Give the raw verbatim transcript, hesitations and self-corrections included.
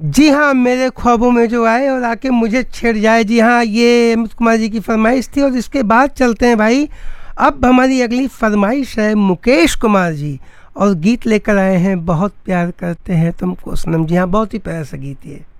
जी हाँ, मेरे ख्वाबों में जो आए और आके मुझे छेड़ जाए। जी हाँ, ये अमित कुमार जी की फरमाइश थी। और इसके बाद चलते हैं भाई, अब हमारी अगली फरमाइश है मुकेश कुमार जी, और गीत लेकर आए हैं बहुत प्यार करते हैं तुमको सनम। जी हाँ, बहुत ही प्यारा सा गीत है।